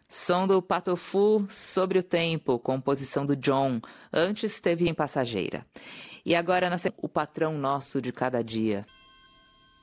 Som do Patofu, Sobre o Tempo, composição do John. Antes teve em Passageira. E agora, o patrão nosso de cada dia.